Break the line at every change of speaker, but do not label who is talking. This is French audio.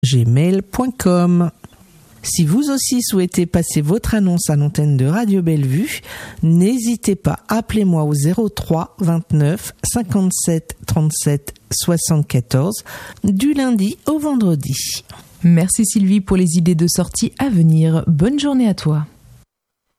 gmail.com. Si vous aussi souhaitez passer votre annonce à l'antenne de Radio Bellevue, n'hésitez pas, appelez-moi au 03 29 57 37 74 du lundi au vendredi.
Merci Sylvie pour les idées de sortie à venir. Bonne journée à toi.